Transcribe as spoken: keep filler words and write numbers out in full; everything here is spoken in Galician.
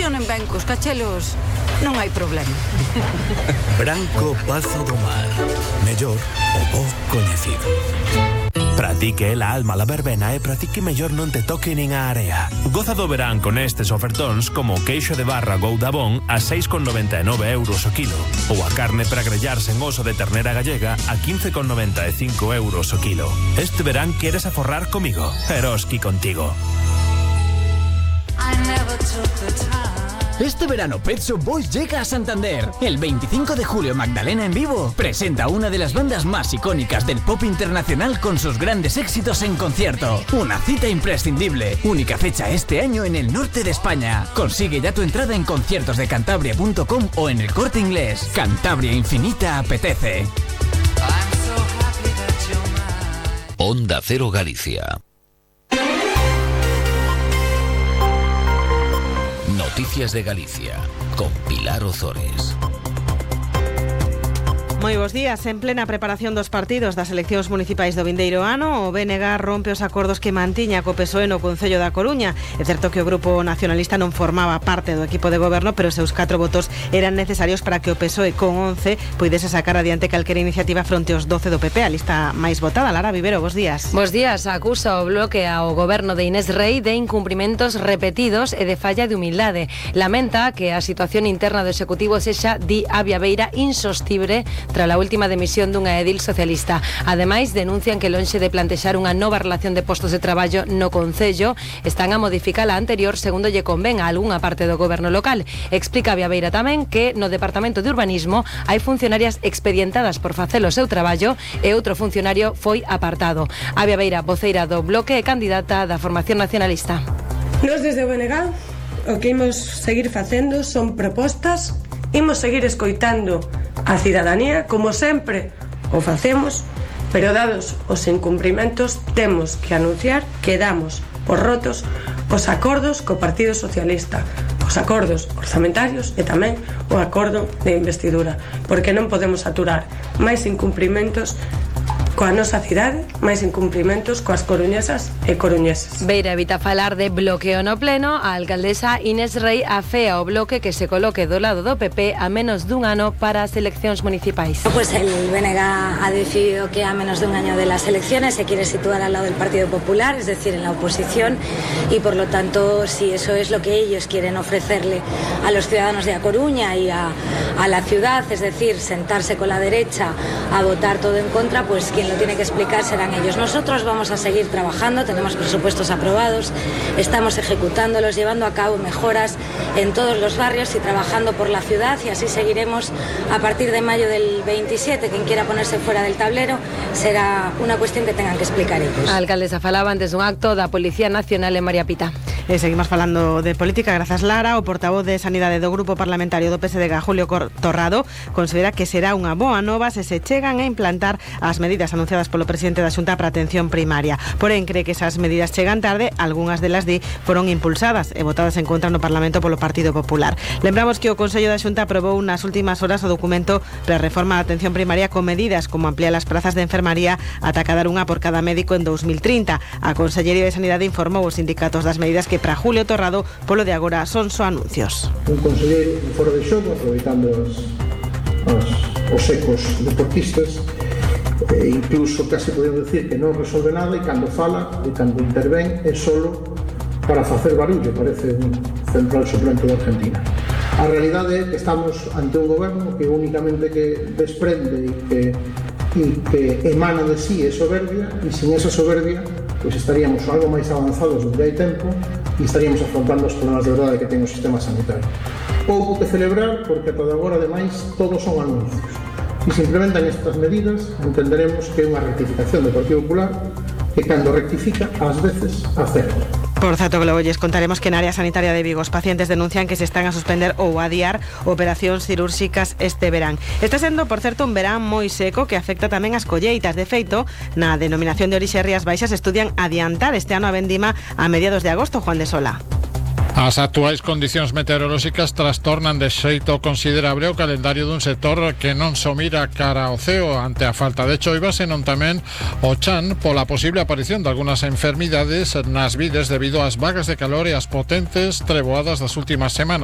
poño en ben cos cachelos, non hai problema. Branco Pazo do Mar. Mellor o bo coñecido. Pra ti que é la alma la verbena e pra ti que mellor non te toque nin a area. Goza do verán con estes ofertóns como o queixo de barra Goudabón a seis con noventa e nove euros o kilo ou a carne para grellar sen oso de ternera gallega a quince con noventa e cinco euros o kilo. Este verán queres aforrar comigo. Eroski contigo. Este verano Pet Shop Boys llega a Santander. El veinticinco de julio Magdalena en vivo presenta una de las bandas más icónicas del pop internacional con sus grandes éxitos en concierto. Una cita imprescindible. Única fecha este año en el norte de España. Consigue ya tu entrada en conciertos de cantabria punto com o en El Corte Inglés. Cantabria Infinita apetece. Onda Cero Galicia. Noticias de Galicia, con Pilar Ozores. Moi bos días. En plena preparación dos partidos das eleccións municipais do vindeiro ano, o B N G rompe os acordos que mantiña co P S O E no Concello da Coruña. É certo que o Grupo Nacionalista non formaba parte do equipo de goberno, pero seus catro votos eran necesarios para que o P S O E con once puidese sacar adiante calquera iniciativa fronte aos doce do P P, a lista máis votada. Lara Vivero, bos días. Bos días. Acusa o Bloque ao goberno de Inés Rei de incumprimentos repetidos e de falla de humildade. Lamenta que a situación interna do Executivo sexa, di Avia Beira, insostible tras a última demisión dunha edil socialista. Ademais, denuncian que lonxe de plantexar unha nova relación de postos de traballo no Concello, están a modificar a anterior segundo lle convén a algunha parte do goberno local. Explica Avia Beira tamén que no Departamento de Urbanismo hai funcionarias expedientadas por facer o seu traballo e outro funcionario foi apartado. Avia Beira, voceira do Bloque e candidata da Formación Nacionalista. Nos desde o B N G o que imos seguir facendo son propostas, imos seguir escoitando a cidadanía, como sempre o facemos, pero dados os incumprimentos temos que anunciar que damos por rotos os acordos co Partido Socialista, os acordos orzamentarios e tamén o acordo de investidura, porque non podemos aturar máis incumprimentos coa nosa cidade, máis incumprimentos coas coruñesas e coruñeses. Beira evita falar de bloqueo no pleno. A alcaldesa Inés Rei afea o Bloque que se coloque do lado do P P a menos dun ano para as eleccións municipais. Pues el B N G ha decidido que a menos de un año de las elecciones se quiere situar al lado del Partido Popular, es decir, en la oposición, y por lo tanto, si eso es lo que ellos quieren ofrecerle a los ciudadanos de A Coruña y a, a la ciudad, es decir, sentarse con la derecha a votar todo en contra, pues quien lo tiene que explicar serán ellos. Nosotros vamos a seguir trabajando, tenemos presupuestos aprobados, estamos ejecutándolos, llevando a cabo mejoras en todos los barrios y trabajando por la ciudad, y así seguiremos a partir de mayo del veintisiete. Quien quiera ponerse fuera del tablero será una cuestión que tengan que explicar ellos. A alcaldesa falaba antes dun acto da Policía Nacional en María Pita. E seguimos falando de política, grazas Lara. O portavoz de Sanidade do Grupo Parlamentario do P S D G, Julio Torrado, considera que será unha boa nova se se chegan a implantar as medidas anunciadas polo presidente da Xunta para a atención primaria. Porén, cree que esas medidas chegan tarde, algunhas delas di foron impulsadas e votadas en contra no Parlamento polo Partido Popular. Lembramos que o Consello da Xunta aprobou nas últimas horas o documento para a reforma da atención primaria con medidas como ampliar as prazas de enfermaría ata cadar unha por cada médico en dos mil trinta. A Consellería de Sanidade informou os sindicatos das medidas que para Julio Torrado, polo de agora, son só anuncios. Un conselleiro fora de xogo, aproveitando as, as, os ecos deportistas, e incluso casi podemos decir que non resolve nada, e cando fala e cando intervén é solo para facer barullo, parece un central suplente de Argentina. A realidade é que estamos ante un goberno que únicamente que desprende e que, e que emana de sí é soberbia, e sin esa soberbia pois estaríamos algo máis avanzados do que hai tempo e estaríamos afrontando os problemas de verdade que ten o sistema sanitario. Pouco que celebrar, porque ata agora, ademais, todos son anuncios. E se implementan estas medidas, entenderemos que é unha rectificación do Partido Popular que cando rectifica, ás veces, acerta. Por certo, que logo lles contaremos que na área sanitaria de Vigo os pacientes denuncian que se están a suspender ou a adiar operacións cirúrxicas este verán. Está sendo, por certo, un verán moi seco que afecta tamén as colleitas. De feito, na denominación de orixe Rías Baixas estudian adiantar este ano a vendima a mediados de agosto. Juan de Sola. As actuais condicións meteorolóxicas trastornan de xeito considerable o calendario dun sector que non só mira cara ao ceo ante a falta de choivas, senón tamén o chan pola posible aparición de algunhas enfermidades nas vides debido ás vagas de calor e as potentes treboadas das últimas semanas.